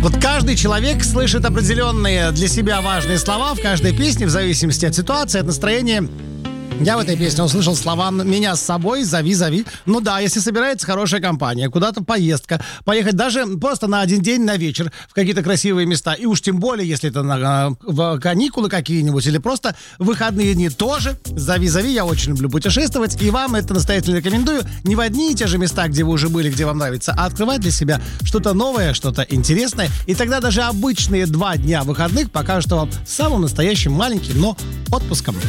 Вот каждый человек слышит определенные для себя важные слова в каждой песне, в зависимости от ситуации, от настроения. Я в этой песне услышал слова «меня с собой, зови». Ну да, если собирается хорошая компания, куда-то поездка, поехать даже просто на один день, на вечер в какие-то красивые места. И уж тем более, если это в каникулы какие-нибудь или просто выходные дни тоже. Зови. Я очень люблю путешествовать. И вам это настоятельно рекомендую. Не в одни и те же места, где вы уже были, где вам нравится, а открывать для себя что-то новое, что-то интересное. И тогда даже обычные 2 дня выходных покажут вам самым настоящим маленьким, но отпуском.